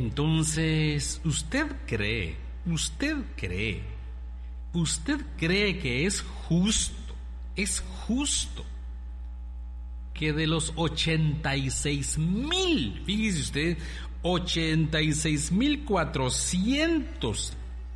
Entonces, ¿usted cree que es justo que de los 86,000, fíjese usted, 86,400